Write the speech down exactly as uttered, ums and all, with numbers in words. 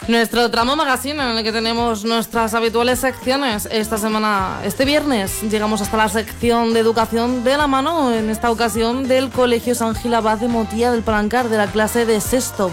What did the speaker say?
Nuestro tramo magazine en el que tenemos nuestras habituales secciones. Esta semana, este viernes, llegamos hasta la sección de educación de la mano, en esta ocasión del Colegio San Gil Abad de Motía del Palancar, de la clase de sexto.